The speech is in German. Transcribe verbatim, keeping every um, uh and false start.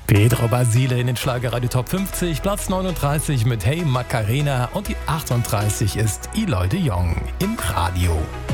Pedro Basile in den Schlagerradio Top fünfzig, Platz neununddreißig mit Hey Macarena und die achtunddreißig ist Eloy de Jong im Radio.